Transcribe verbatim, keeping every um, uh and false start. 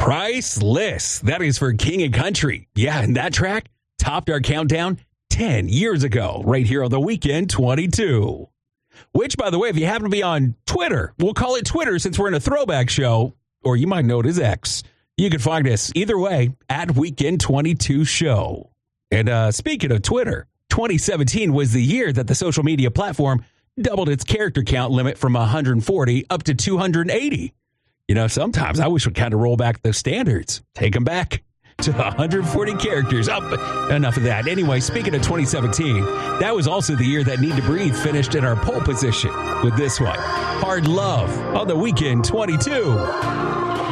Priceless. That is for King and Country. Yeah, and that track topped our countdown ten years ago, right here on The Weekend twenty-two. Which, by the way, if you happen to be on Twitter, we'll call it Twitter since we're in a throwback show, or you might know it as X. You can find us either way at Weekend twenty-two Show. And uh, speaking of Twitter, twenty seventeen was the year that the social media platform doubled its character count limit from one hundred forty up to two hundred eighty. You know, sometimes I wish we'd kind of roll back the standards, take them back to one hundred forty characters. Oh, enough of that. Anyway, speaking of twenty seventeen, that was also the year that Need to Breathe finished in our pole position with this one, Hard Love, on The Weekend twenty-two.